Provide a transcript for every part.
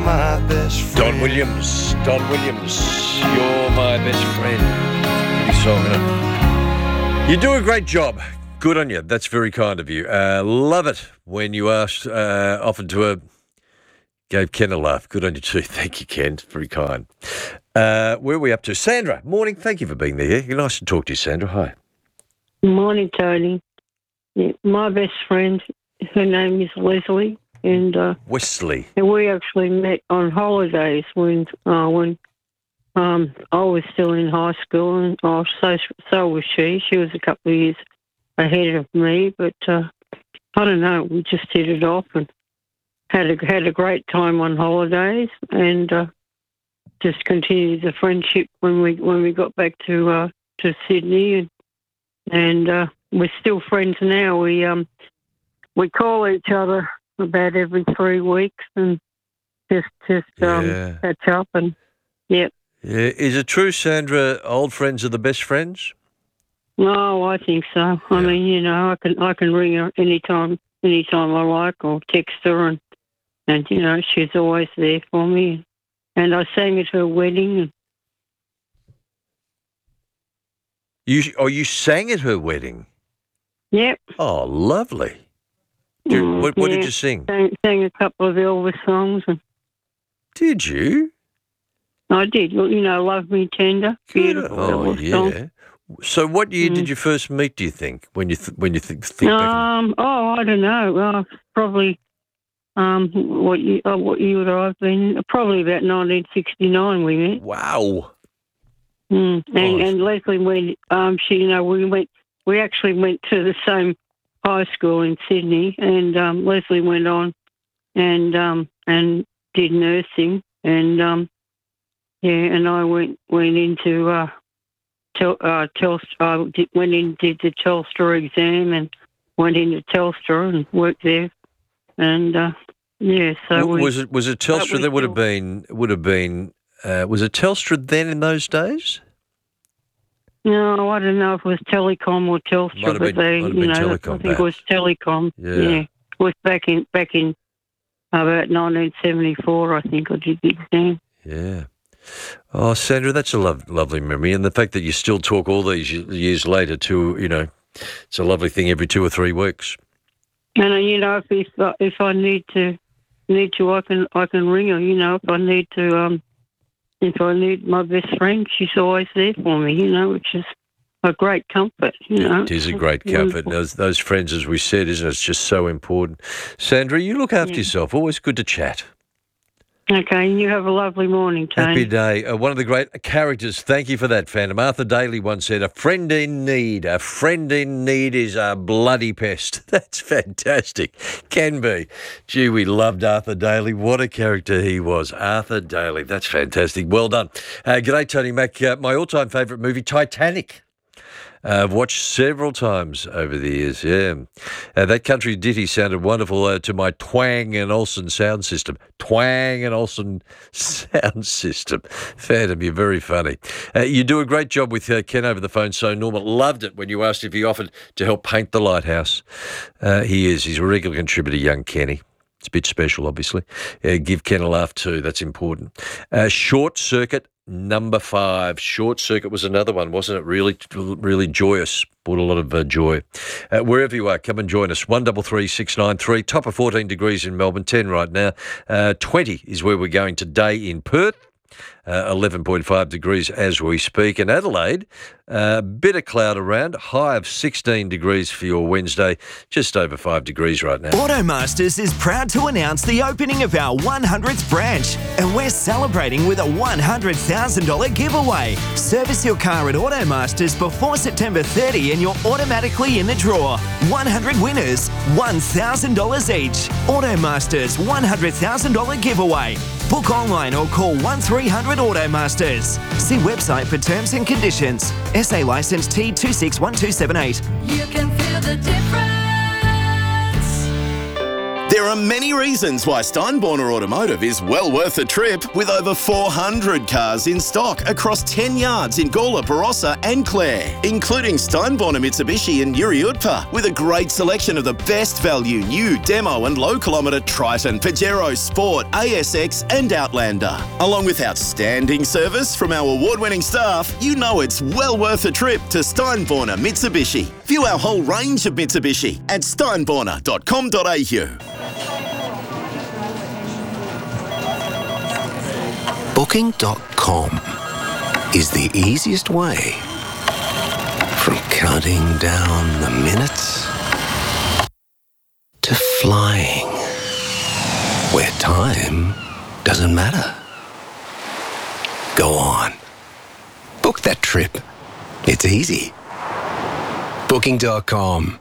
my best friend. Don Williams, you're my best friend. Pretty song, isn't it? You do a great job. Good on you. That's very kind of you. Love it when you offered to gave Ken a laugh. Good on you too. Thank you, Ken. It's very kind. Where are we up to? Sandra, morning. Thank you for being there. You're nice to talk to you, Sandra. Hi. Good morning, Tony. Yeah, my best friend, her name is Leslie, and Wesley. And we actually met on holidays when I was still in high school, and so was she. She was a couple of years ahead of me, but I don't know. We just hit it off and had a great time on holidays, and just continued the friendship when we got back to Sydney, and we're still friends now. We call each other about every 3 weeks and just catch up, and yeah. Yeah, is it true, Sandra? Old friends are the best friends. No, I think so. I mean, I can ring her anytime I like, or text her, and she's always there for me. And I sang at her wedding. You sang at her wedding? Yep. Oh, lovely. What did you sing? Sang a couple of Elvis songs. Did you? I did. Love Me Tender. Beautiful Elvis song. So what year did you first meet, do you think, when you think back? I don't know. Probably what year would I have been? Probably about 1969 we met. Wow. And Leslie went, we actually went to the same high school in Sydney, and Leslie went on and did nursing, and and I went into Telstra. I went in, did the Telstra exam, and went into Telstra and worked there, and So was it Telstra that would have been? Was it Telstra then in those days? No, I don't know if it was Telecom or Telstra, might have been Telecom, I think it was Telecom. Yeah. It was back in about 1974. I think I did the exam. Yeah. Oh, Sandra, that's a lovely memory, and the fact that you still talk all these years later it's a lovely thing every 2 or 3 weeks. And if I need to, I can ring her. If I need my best friend, she's always there for me. Which is a great comfort. It is a great comfort. Those friends, as we said, isn't it? It's just so important. Sandra, you look after yourself. Always good to chat. Okay, and you have a lovely morning, Tony. Happy day. One of the great characters, thank you for that, Phantom. Arthur Daly once said, a friend in need is a bloody pest. That's fantastic. Can be. Gee, we loved Arthur Daly. What a character he was. Arthur Daly, that's fantastic. Well done. G'day, Tony Mac. My all-time favourite movie, Titanic. I've watched several times over the years, yeah. That country ditty sounded wonderful to my Twang & Olsen sound system. Twang & Olsen sound system. Phantom, you're very funny. You do a great job with Ken over the phone, so Norma loved it when you asked if he offered to help paint the lighthouse. He's a regular contributor, young Kenny. It's a bit special, obviously. Give Ken a laugh too, that's important. Short Circuit, number 5. Short Circuit was another one, wasn't it? Really, really joyous. Brought a lot of joy. Wherever you are, come and join us. 133 693. Top of 14 degrees in Melbourne, 10 right now. 20 is where we're going today in Perth. 11.5 degrees as we speak. In Adelaide, a bit of cloud around, high of 16 degrees for your Wednesday, just over 5 degrees right now. Automasters is proud to announce the opening of our 100th branch, and we're celebrating with a $100,000 giveaway. Service your car at Automasters before September 30 and you're automatically in the draw. 100 winners, $1,000 each. Automasters $100,000 giveaway. Book online or call 1300 Automasters. See website for terms and conditions. SA licence T261278. You can feel the difference. There are many reasons why Steinborner Automotive is well worth a trip, with over 400 cars in stock across 10 yards in Gawler, Barossa and Clare, including Steinborner Mitsubishi and Yuri Utpa, with a great selection of the best value new demo and low kilometre Triton, Pajero Sport, ASX and Outlander. Along with outstanding service from our award-winning staff, you know it's well worth a trip to Steinborner Mitsubishi. View our whole range of Mitsubishi at steinborner.com.au. Booking.com is the easiest way from counting down the minutes to flying where time doesn't matter. Go on. Book that trip. It's easy. Booking.com.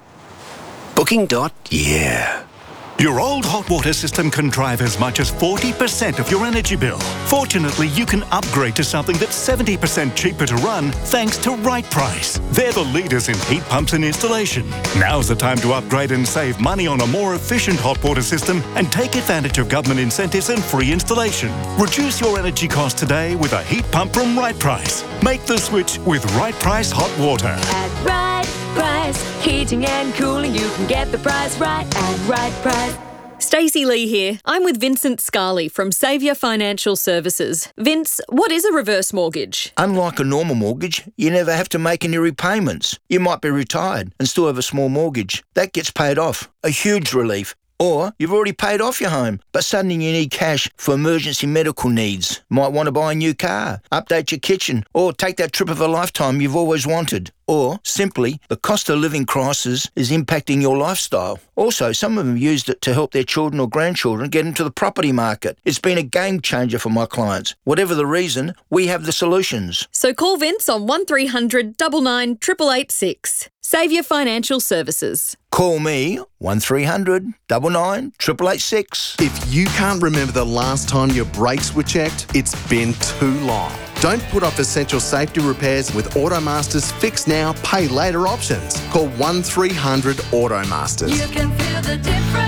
Booking.yeah. Your old hot water system can drive as much as 40% of your energy bill. Fortunately, you can upgrade to something that's 70% cheaper to run thanks to Right Price. They're the leaders in heat pumps and installation. Now's the time to upgrade and save money on a more efficient hot water system and take advantage of government incentives and free installation. Reduce your energy costs today with a heat pump from Right Price. Make the switch with Right Price Hot Water. At Right Price, heating and cooling, you can get the price right at Right Price. Stacey Lee here. I'm with Vincent Scarley from Saviour Financial Services. Vince, what is a reverse mortgage? Unlike a normal mortgage, you never have to make any repayments. You might be retired and still have a small mortgage. That gets paid off. A huge relief. Or you've already paid off your home, but suddenly you need cash for emergency medical needs. Might want to buy a new car, update your kitchen, or take that trip of a lifetime you've always wanted. Or, simply, the cost of living crisis is impacting your lifestyle. Also, some of them used it to help their children or grandchildren get into the property market. It's been a game changer for my clients. Whatever the reason, we have the solutions. So call Vince on 1300 99 886. Saviour Financial Services. Call me 1300 99 886. If you can't remember the last time your brakes were checked, it's been too long. Don't put off essential safety repairs with Automasters Fix Now, Pay Later options. Call 1300 Automasters. You can feel the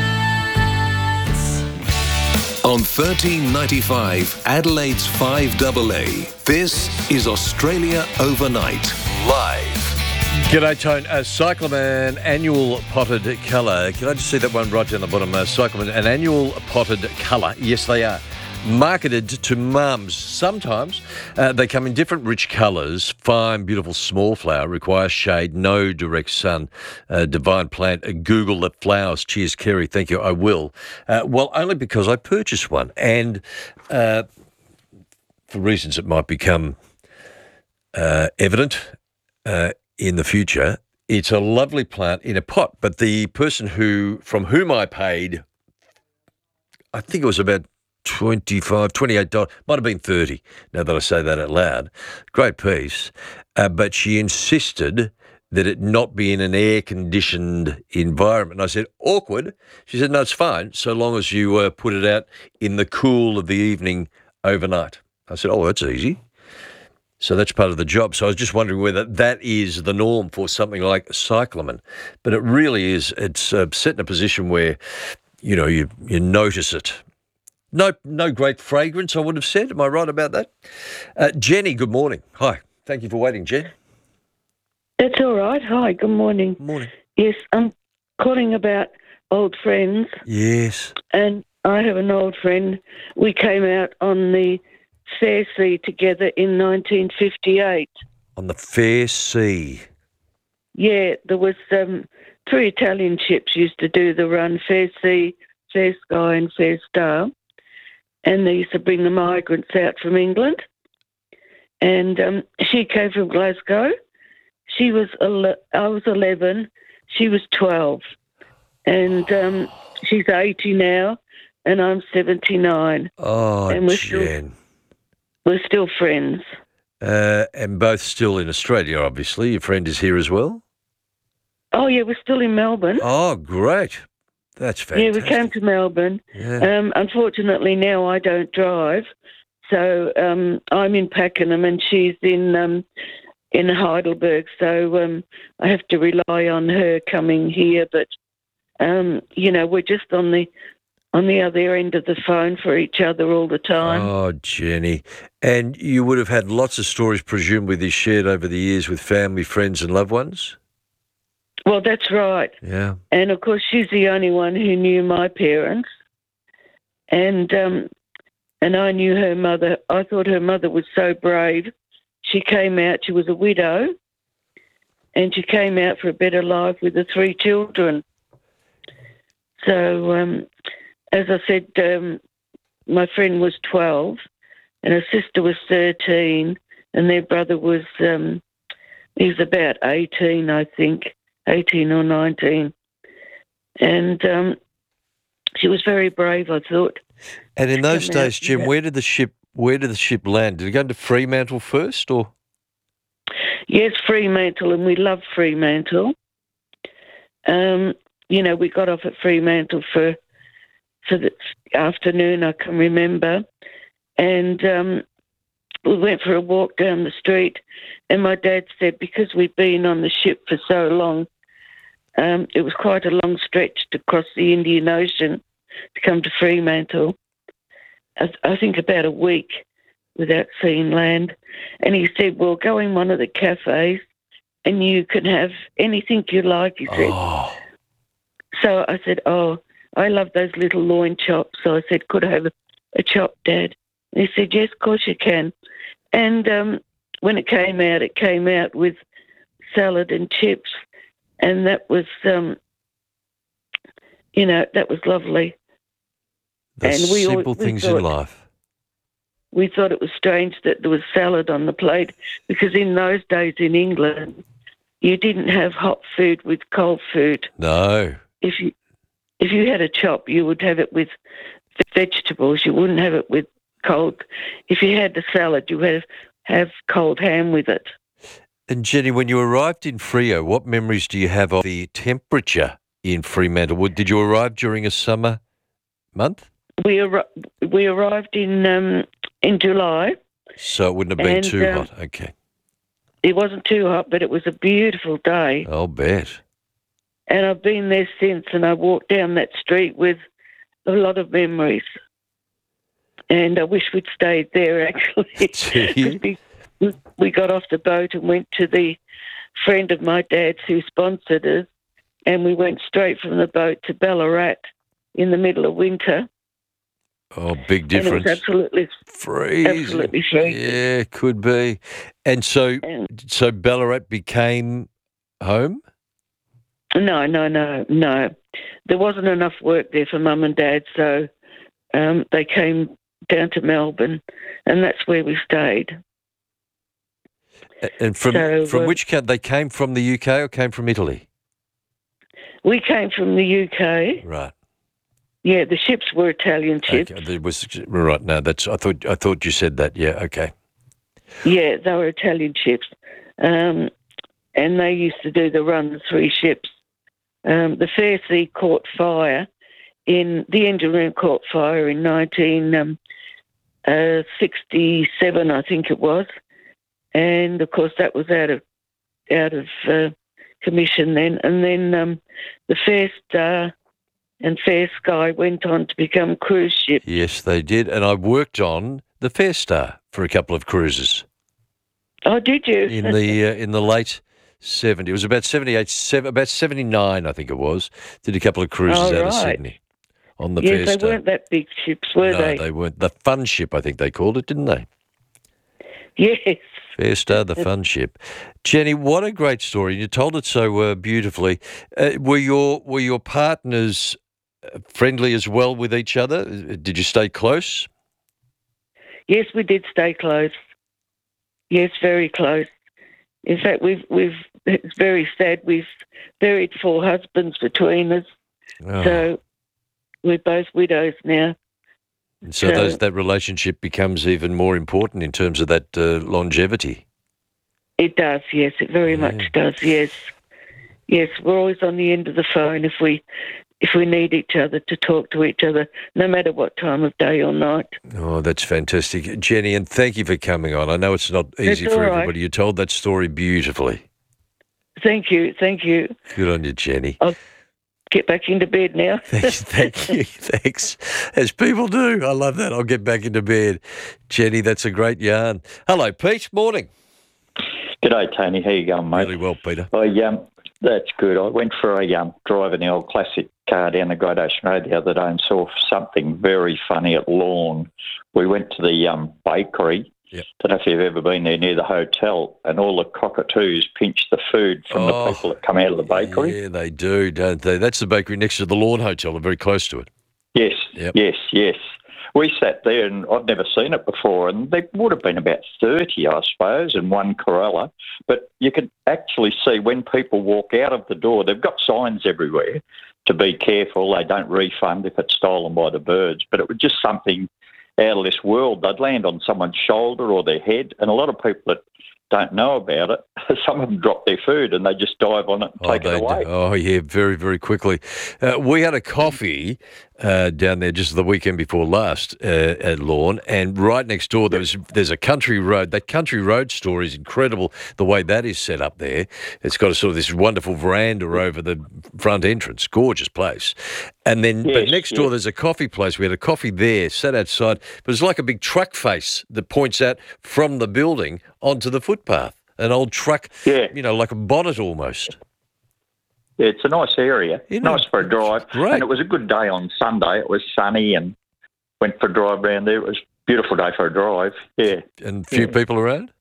difference. On 1395 Adelaide's 5AA, this is Australia Overnight, live. G'day, Tone. Cyclamen annual potted colour. Can I just see that one right down the bottom? Cyclamen, an annual potted colour. Yes, they are. Marketed to mums. Sometimes they come in different rich colours. Fine, beautiful, small flower. Requires shade, no direct sun. Divine plant. Google the flowers. Cheers, Kerry. Thank you. I will. Well, only because I purchased one. And for reasons that might become evident in the future, it's a lovely plant in a pot. But the person from whom I paid, I think it was about $25, $28, might have been $30, now that I say that out loud. Great piece. But she insisted that it not be in an air-conditioned environment. I said, awkward. She said, no, it's fine, so long as you put it out in the cool of the evening overnight. I said, oh, that's easy. So that's part of the job. So I was just wondering whether that is the norm for something like cyclamen. But it really is. It's set in a position where, you know, you notice it. No great fragrance, I would have said. Am I right about that? Jenny, good morning. Hi. Thank you for waiting, Jen. That's all right. Hi, good morning. Morning. Yes, I'm calling about old friends. Yes. And I have an old friend. We came out on the Fair Sea together in 1958. On the Fair Sea. Yeah, there was 3 Italian ships used to do the run, Fair Sea, Fair Sky and Fair Star. And they used to bring the migrants out from England. And she came from Glasgow. I was 11. She was 12. And she's 80 now, and I'm 79. Oh, and Jen. We're still friends. And both still in Australia, obviously. Your friend is here as well? Oh, yeah, we're still in Melbourne. Oh, great. That's fantastic. Yeah, we came to Melbourne. Yeah. Unfortunately, now I don't drive. So I'm in Pakenham and she's in Heidelberg. So I have to rely on her coming here. But, you know, we're just on the on the other end of the phone for each other all the time. Oh, Jenny. And you would have had lots of stories presumably shared over the years with family, friends and loved ones? Well, that's right. Yeah. And, of course, she's the only one who knew my parents. And I knew her mother. I thought her mother was so brave. She came out. She was a widow. And she came out for a better life with the 3 children. So, as I said, my friend was 12 and her sister was 13 and their brother was, he was about 18, I think, 18 or 19. And she was very brave, I thought. And in those days, Jim, where did the ship land? Did it go into Fremantle first, or? Yes, Fremantle, and we loved Fremantle. We got off at Fremantle for the afternoon, I can remember, and we went for a walk down the street, and my dad said because we'd been on the ship for so long, it was quite a long stretch to cross the Indian Ocean to come to Fremantle. I think about a week without seeing land. And he said, well, go in one of the cafes and you can have anything you like, he said. Oh. So I said, I love those little loin chops. So I said, could I have a chop, Dad? And he said, yes, of course you can. And when it came out with salad and chips. And that was, that was lovely. The simple things in life. We thought it was strange that there was salad on the plate because in those days in England, you didn't have hot food with cold food. No. If you had a chop, you would have it with vegetables. You wouldn't have it with cold. If you had the salad, you would have cold ham with it. And Jenny, when you arrived in Freo, what memories do you have of the temperature in Fremantle? Did you arrive during a summer month? We arrived in July. So it wouldn't have been too hot. Okay. It wasn't too hot, but it was a beautiful day. I'll bet. And I've been there since, and I walked down that street with a lot of memories. And I wish we'd stayed there, actually. We got off the boat and went to the friend of my dad's who sponsored us, and we went straight from the boat to Ballarat in the middle of winter. Oh, big difference. And it was absolutely freezing. Absolutely freezing. Yeah, could be. And so Ballarat became home? No. There wasn't enough work there for Mum and Dad, so they came down to Melbourne, and that's where we stayed. And from which country? They came from the UK or came from Italy? We came from the UK. Right. Yeah, the ships were Italian ships. Okay, right. No, I thought you said that. Yeah. Okay. Yeah, they were Italian ships, and they used to do the run, the 3 ships. The Fair caught fire the engine room caught fire in 1967, I think it was, and of course that was out of commission then. And then the Fair Star and Fair Sky went on to become cruise ships. Yes, they did. And I worked on the Fair Star for a couple of cruises. Oh, did you? In the late 70s. It was about 79, I think it was. Did a couple of cruises out of Sydney on the Fair Star. Yes, they weren't that big ships, were they? No, they weren't. The Fun Ship, I think they called it, didn't they? Yes. Fair Star, the Fun Ship. Jenny, what a great story. You told it so beautifully. Were your partners friendly as well with each other? Did you stay close? Yes, we did stay close. Yes, very close. In fact, it's very sad. We've buried 4 husbands between us. Oh. So we're both widows now. So that relationship becomes even more important in terms of that longevity. It does, yes. It very much does, yes. Yes, we're always on the end of the phone if we need each other to talk to each other, no matter what time of day or night. Oh, that's fantastic. Jenny, and thank you for coming on. I know it's not easy for everybody. You told that story beautifully. Thank you. Good on you, Jenny. get back into bed now. Thank you. Thanks. As people do. I love that. I'll get back into bed. Jenny, that's a great yarn. Hello, Pete. Morning. G'day, Tony. How you going, mate? Really well, Peter. That's good. I went for a drive in the old classic car down the Great Ocean Road the other day and saw something very funny at Lorne. We went to the bakery. Yep. Don't know if you've ever been there near the hotel, and all the cockatoos pinch the food from the people that come out of the bakery. Yeah, they do, don't they? That's the bakery next to the Lorne Hotel. They're very close to it. Yes, Yep. yes. We sat there, and I'd never seen it before, and there would have been about 30, I suppose, in one Corolla. But you could actually see when people walk out of the door, they've got signs everywhere to be careful. They don't refund if it's stolen by the birds. But it was just something out of this world. They'd land on someone's shoulder or their head, and a lot of people that don't know about it, some of them drop their food and they just dive on it and take it away. Oh, yeah, very, very quickly. We had a coffee down there just the weekend before last at Lorne, and right next door there's a country road. That country road store is incredible, the way that is set up there. It's got a sort of this wonderful veranda over the front entrance. Gorgeous place. And then, but next door there's a coffee place. We had a coffee there, sat outside. But it's like a big truck face that points out from the building onto the footpath. An old truck, like a bonnet almost. Yeah, it's a nice area. Nice for a drive. Great. And it was a good day on Sunday. It was sunny and went for a drive around there. It was a beautiful day for a drive, yeah. And a few people around?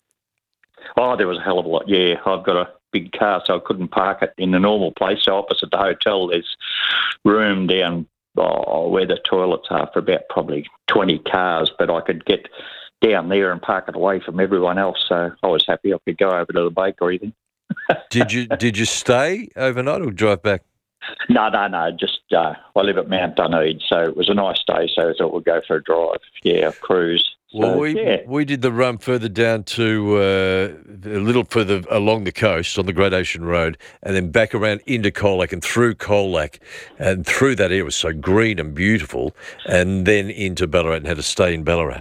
Oh, there was a hell of a lot, yeah. I've got a big car, so I couldn't park it in the normal place. So opposite the hotel, there's room down where the toilets are for about probably 20 cars, but I could get down there and park it away from everyone else. So I was happy I could go over to the bakery then. Did you stay overnight or drive back? No. Just I live at Mount Dunedin, so it was a nice day. So I thought we'd go for a drive. Yeah, cruise. Well, we did the run further down to a little further along the coast on the Great Ocean Road, and then back around into Colac and through Colac, and through that area. It was so green and beautiful, and then into Ballarat and had to stay in Ballarat.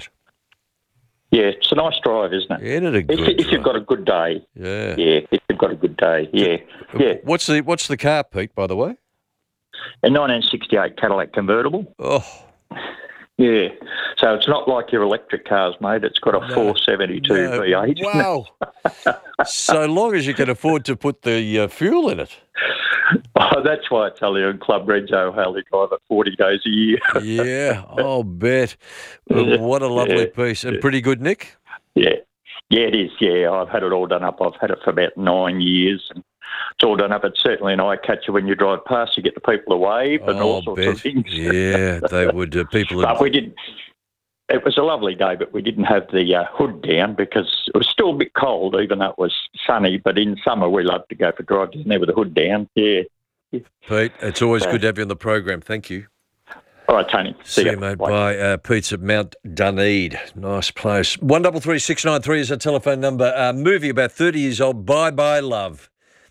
Yeah, it's a nice drive, isn't it? Isn't it a good if you've got a good day. Yeah. Yeah, if you've got a good day, yeah. What's the car, Pete, by the way? A 1968 Cadillac convertible. Oh. Yeah. So it's not like your electric cars, mate. It's got a 472 V8. Wow. So long as you can afford to put the fuel in it. Oh, that's why I tell you in Club Renzo how they drive it 40 days a year. Yeah, I'll bet. What a lovely piece. And pretty good, Nick? Yeah. Yeah, it is. Yeah, I've had it all done up. I've had it for about 9 years. And it's all done up. It's certainly an eye catcher when you drive past. You get the people to wave and all sorts of things. Yeah, they would. But we didn't. It was a lovely day, but we didn't have the hood down because it was still a bit cold, even though it was sunny. But in summer, we love to go for drives down there with the hood down. Yeah. Pete, it's always good to have you on the program. Thank you. All right, Tony. See you, mate. Bye. Pete's at Mount Dunedin. Nice place. 133693 is our telephone number. Movie about 30 years old, Bye Bye Love.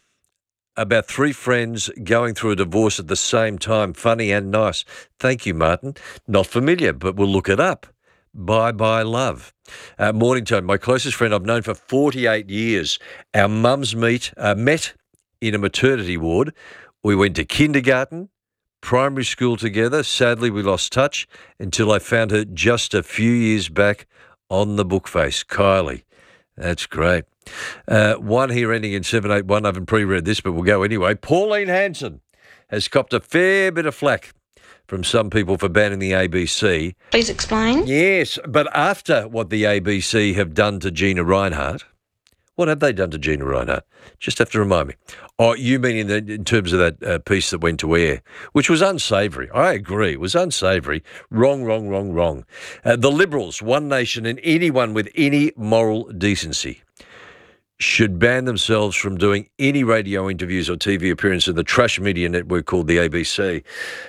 About three friends going through a divorce at the same time. Funny and nice. Thank you, Martin. Not familiar, but we'll look it up. Bye Bye Love. Morning, Tone. My closest friend I've known for 48 years. Our mums met in a maternity ward. We went to kindergarten, primary school together. Sadly, we lost touch until I found her just a few years back on the bookface. Kylie. That's great. One here ending in 781. I haven't pre-read this, but we'll go anyway. Pauline Hanson has copped a fair bit of flack from some people for banning the ABC. Please explain. Yes, but after what the ABC have done to Gina Reinhardt, what have they done to Gina Reinhardt? Just have to remind me. Oh, you mean in terms of that piece that went to air, which was unsavoury. I agree, it was unsavoury. Wrong. The Liberals, One Nation and anyone with any moral decency should ban themselves from doing any radio interviews or TV appearance in the trash media network called the ABC.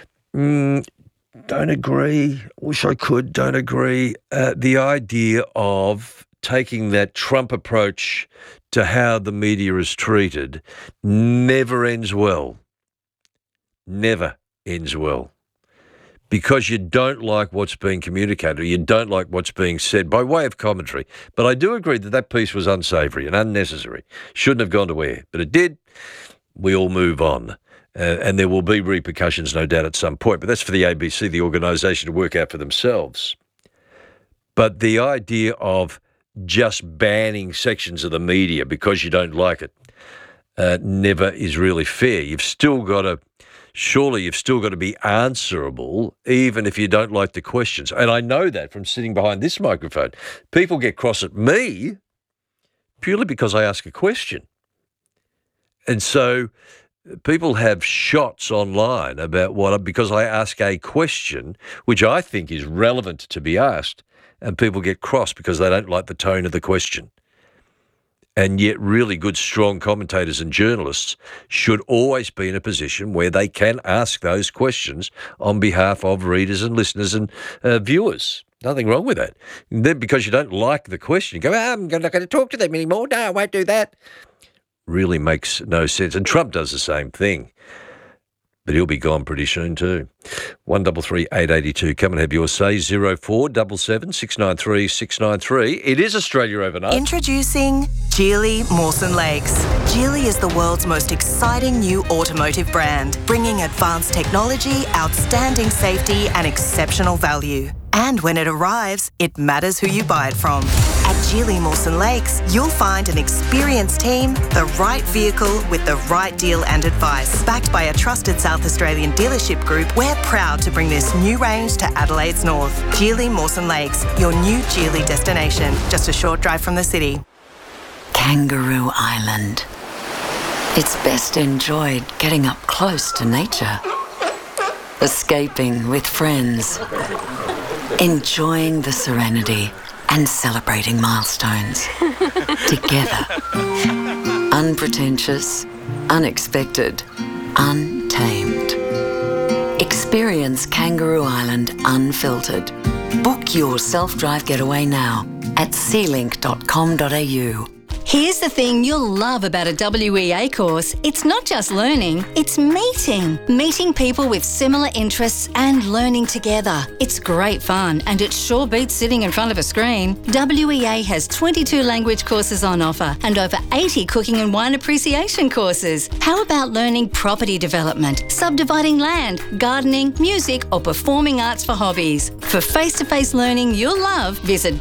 Don't agree. Wish I could. Don't agree. The idea of taking that Trump approach to how the media is treated never ends well. Never ends well. Because you don't like what's being communicated, or you don't like what's being said by way of commentary. But I do agree that piece was unsavoury and unnecessary. Shouldn't have gone to air, but it did. We all move on. And there will be repercussions, no doubt, at some point. But that's for the ABC, the organisation, to work out for themselves. But the idea of just banning sections of the media because you don't like it never is really fair. You've still got to be answerable, even if you don't like the questions. And I know that from sitting behind this microphone. People get cross at me purely because I ask a question. And so people have shots online about because I ask a question, which I think is relevant to be asked, and people get cross because they don't like the tone of the question. And yet really good, strong commentators and journalists should always be in a position where they can ask those questions on behalf of readers and listeners and viewers. Nothing wrong with that. And then because you don't like the question, you go, I'm not going to talk to them anymore. No, I won't do that. Really makes no sense. And Trump does the same thing. But he'll be gone pretty soon too. 133 882. Come and have your say. 0477 693 693. It is Australia Overnight. Introducing Geely Mawson Lakes. Geely is the world's most exciting new automotive brand, bringing advanced technology, outstanding safety and exceptional value. And when it arrives, it matters who you buy it from. At Geely Mawson Lakes, you'll find an experienced team, the right vehicle with the right deal and advice. Backed by a trusted South Australian dealership group, we're proud to bring this new range to Adelaide's north. Geely Mawson Lakes, your new Geely destination, just a short drive from the city. Kangaroo Island. It's best enjoyed getting up close to nature. Escaping with friends. Enjoying the serenity and celebrating milestones together. Unpretentious, unexpected, untamed. Experience Kangaroo Island unfiltered. Book your self-drive getaway now at sealink.com.au. Here's the thing you'll love about a WEA course. It's not just learning, it's meeting. Meeting people with similar interests and learning together. It's great fun and it sure beats sitting in front of a screen. WEA has 22 language courses on offer and over 80 cooking and wine appreciation courses. How about learning property development, subdividing land, gardening, music or performing arts for hobbies? For face-to-face learning you'll love, visit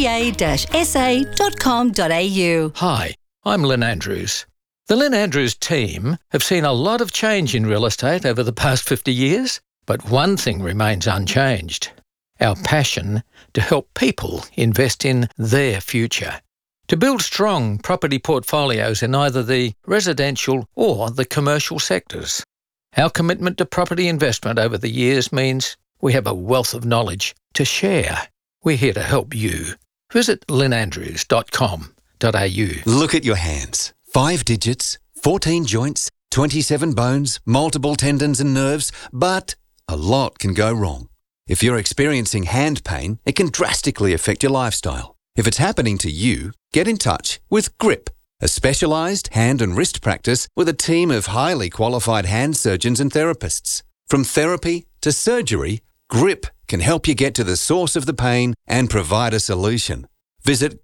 wea-sa.com.au. Hi, I'm Lynn Andrews. The Lynn Andrews team have seen a lot of change in real estate over the past 50 years, but one thing remains unchanged: our passion to help people invest in their future, to build strong property portfolios in either the residential or the commercial sectors. Our commitment to property investment over the years means we have a wealth of knowledge to share. We're here to help you. Visit lynnandrews.com.au. Look at your hands. 5 digits, 14 joints, 27 bones, multiple tendons and nerves, but a lot can go wrong. If you're experiencing hand pain, it can drastically affect your lifestyle. If it's happening to you, get in touch with GRIP, a specialised hand and wrist practice with a team of highly qualified hand surgeons and therapists. From therapy to surgery, GRIP can help you get to the source of the pain and provide a solution. Visit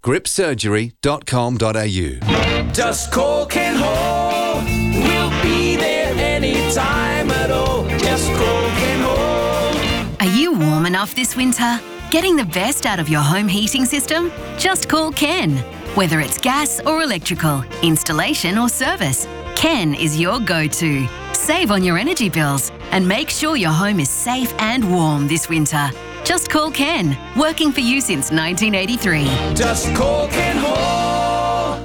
gripsurgery.com.au. Just call Ken Hall. We'll be there anytime at all. Just call Ken Hall. Are you warm enough this winter? Getting the best out of your home heating system? Just call Ken. Whether it's gas or electrical, installation or service, Ken is your go-to. Save on your energy bills and make sure your home is safe and warm this winter. Just call Ken, working for you since 1983. Just call Ken Hall.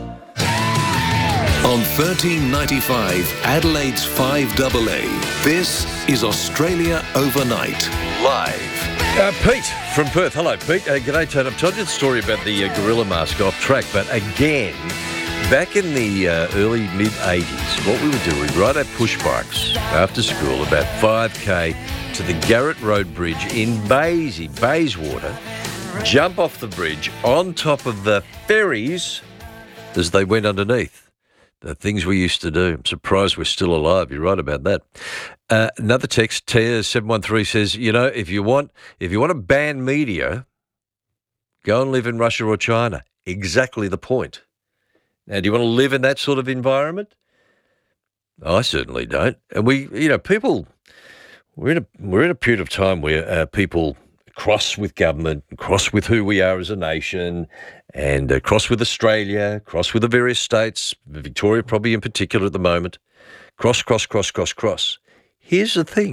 On 1395 Adelaide's 5AA, this is Australia Overnight, live. Pete from Perth. Hello, Pete. G'day, Tone. I've told you the story about the gorilla mask off track, but again, back in the early, mid-80s, what we would do, we'd ride our push bikes after school about 5K to the Garrett Road Bridge in Bayswater, jump off the bridge on top of the ferries as they went underneath. The things we used to do. I'm surprised we're still alive. You're right about that. Another text, 713 says, if you want to ban media, go and live in Russia or China. Exactly the point. Now, do you want to live in that sort of environment? I certainly don't. And people, we're in a period of time where people cross with government, cross with who we are as a nation, and cross with Australia, cross with the various states, Victoria probably in particular at the moment. Cross. Here's the thing.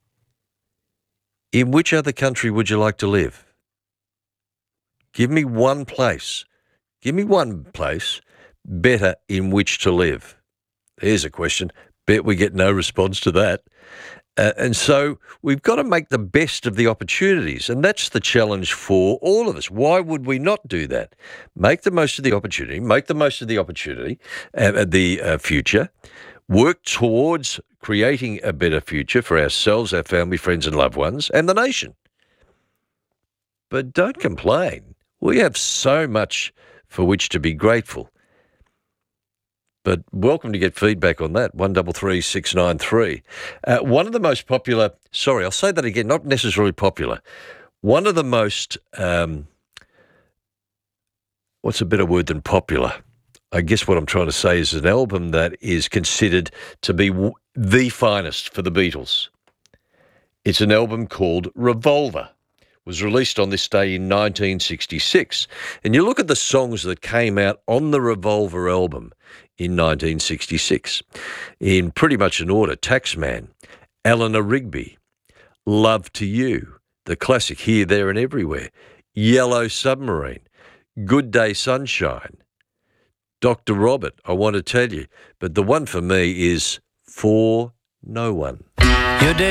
In which other country would you like to live? Give me one place. Give me one place better in which to live. Here's a question. Bet we get no response to that. And so we've got to make the best of the opportunities, and that's the challenge for all of us. Why would we not do that? Make the most of the opportunity, the future, work towards creating a better future for ourselves, our family, friends and loved ones, and the nation. But don't complain. We have so much for which to be grateful. But welcome to get feedback on that, 133693. 693. One of the most popular, I'll say that again, not necessarily popular. One of the most, what's a better word than popular? I guess what I'm trying to say is an album that is considered to be the finest for the Beatles. It's an album called Revolver. Was released on this day in 1966. And you look at the songs that came out on the Revolver album in 1966, in pretty much an order: Taxman, Eleanor Rigby, Love to You, the classic Here, There and Everywhere, Yellow Submarine, Good Day Sunshine, Dr. Robert, I Want to Tell You, but the one for me is For No One.